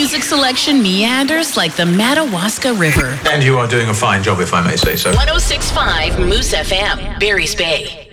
music selection meanders like the Madawaska River. And you are doing a fine job, if I may say so. 106.5 Moose FM, Barry's Bay.